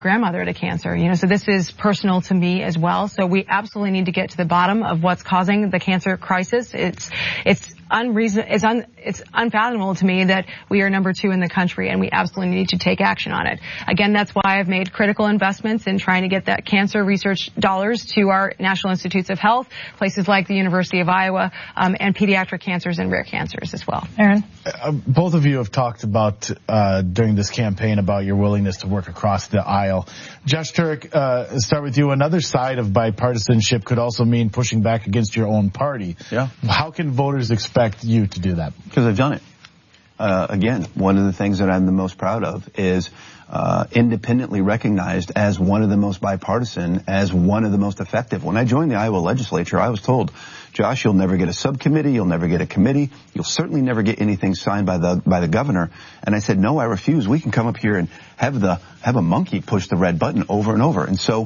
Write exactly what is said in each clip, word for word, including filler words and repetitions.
grandmother to cancer, you know, so this is personal to me as well. So we absolutely need to get to the bottom of what's causing the cancer crisis. It's, it's unreason, it's un, it's unfathomable to me that we are number two in the country, and we absolutely need to take action on it. Again, that's why I've made critical investments in trying to get that cancer research dollars to our National Institutes of Health, places like the University of Iowa, um, and pediatric cancers and rare cancers as well. Aaron? Uh, both of you have talked about, uh, during this campaign about your willingness to work across the aisle. Josh Turek, uh, start with you. Another side of bipartisanship could also mean pushing back against your own party. Yeah. How can voters expect you to do that? Because I've done it. Uh, again, one of the things that I'm the most proud of is uh, independently recognized as one of the most bipartisan, as one of the most effective. When I joined the Iowa legislature, I was told, Josh, you'll never get a subcommittee, you'll never get a committee, you'll certainly never get anything signed by the by the governor. And I said, no, I refuse. We can come up here and have the have a monkey push the red button over and over. And so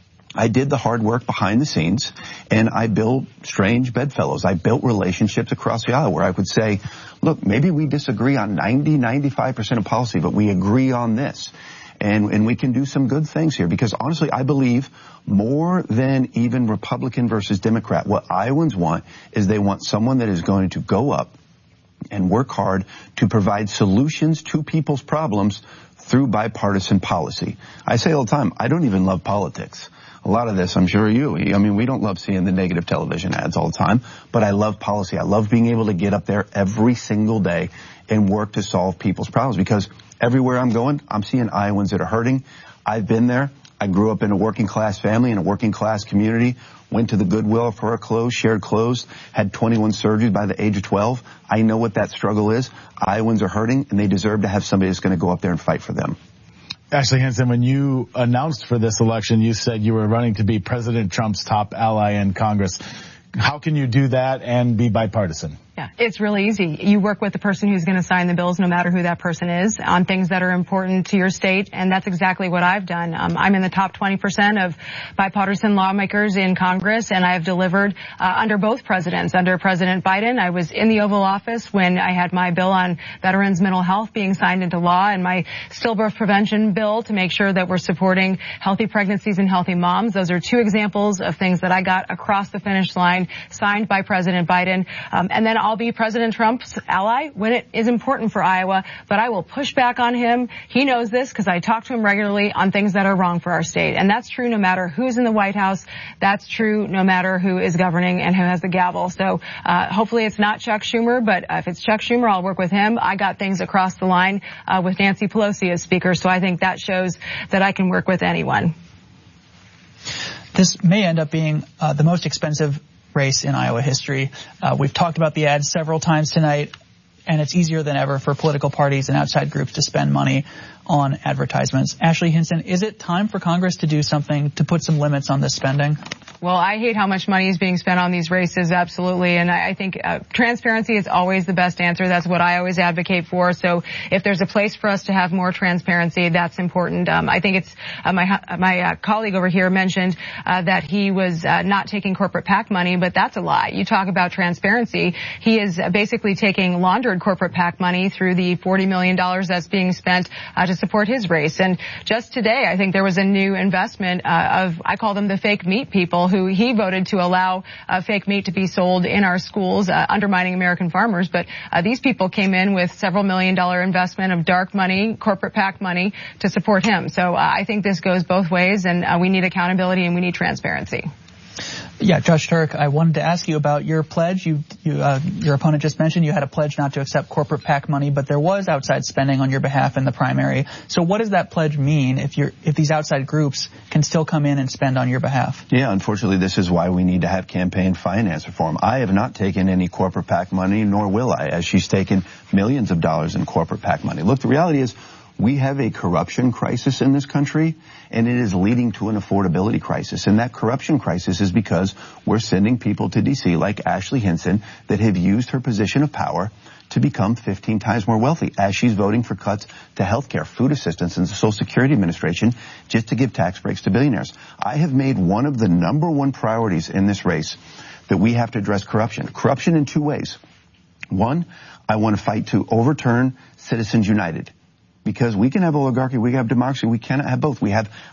I did the hard work behind the scenes, and I built strange bedfellows. I built relationships across the aisle where I would say, look, maybe we disagree on ninety, ninety-five percent of policy, but we agree on this. And, and we can do some good things here, because honestly, I believe more than even Republican versus Democrat, what Iowans want is they want someone that is going to go up and work hard to provide solutions to people's problems through bipartisan policy. I say all the time, I don't even love politics. A lot of this, I'm sure you, I mean, we don't love seeing the negative television ads all the time, but I love policy. I love being able to get up there every single day and work to solve people's problems, because everywhere I'm going, I'm seeing Iowans that are hurting. I've been there. I grew up in a working class family, in a working class community, went to the Goodwill for our clothes, shared clothes, had twenty-one surgeries by the age of twelve. I know what that struggle is. Iowans are hurting, and they deserve to have somebody that's going to go up there and fight for them. Ashley Hinson, when you announced for this election, you said you were running to be President Trump's top ally in Congress. How can you do that and be bipartisan? Yeah, it's really easy. You work with the person who's going to sign the bills, no matter who that person is, on things that are important to your state, and that's exactly what I've done. Um, I'm in the top twenty percent of bipartisan lawmakers in Congress, and I've delivered uh, under both presidents. Under President Biden, I was in the Oval Office when I had my bill on veterans' mental health being signed into law, and my stillbirth prevention bill to make sure that we're supporting healthy pregnancies and healthy moms. Those are two examples of things that I got across the finish line, signed by President Biden. Um, and then I'll be President Trump's ally when it is important for Iowa, but I will push back on him. He knows this because I talk to him regularly on things that are wrong for our state. And that's true no matter who's in the White House. That's true no matter who is governing and who has the gavel. So uh, hopefully it's not Chuck Schumer, but if it's Chuck Schumer, I'll work with him. I got things across the line uh, with Nancy Pelosi as Speaker, so I think that shows that I can work with anyone. This may end up being uh, the most expensive race in Iowa history. Uh, we've talked about the ads several times tonight, and it's easier than ever for political parties and outside groups to spend money on advertisements. Ashley Hinson, is it time for Congress to do something to put some limits on this spending? Well, I hate how much money is being spent on these races, absolutely. And I, I think uh, transparency is always the best answer. That's what I always advocate for. So if there's a place for us to have more transparency, that's important. Um, I think it's uh, my my uh, colleague over here mentioned uh, that he was uh, not taking corporate PAC money, but that's a lie. You talk about transparency. He is uh, basically taking laundered corporate PAC money through the forty million dollars that's being spent uh, to support his race. And just today, I think there was a new investment uh, of, I call them the fake meat people, who he voted to allow uh, fake meat to be sold in our schools, uh, undermining American farmers. But uh, these people came in with several million dollar investment of dark money, corporate PAC money, to support him. So uh, I think this goes both ways, and uh, we need accountability and we need transparency. Yeah, Josh Turek, I wanted to ask you about your pledge. You, you, uh, your opponent just mentioned you had a pledge not to accept corporate PAC money, but there was outside spending on your behalf in the primary. So what does that pledge mean if you're, if these outside groups can still come in and spend on your behalf? Yeah, unfortunately, this is why we need to have campaign finance reform. I have not taken any corporate PAC money, nor will I, as she's taken millions of dollars in corporate PAC money. Look, the reality is, we have a corruption crisis in this country, and it is leading to an affordability crisis. And that corruption crisis is because we're sending people to D C like Ashley Hinson that have used her position of power to become fifteen times more wealthy, as she's voting for cuts to health care, food assistance, and the Social Security Administration just to give tax breaks to billionaires. I have made one of the number one priorities in this race that we have to address corruption. Corruption in two ways. One, I want to fight to overturn Citizens United. because we can have oligarchy, we can have democracy, we cannot have both. We have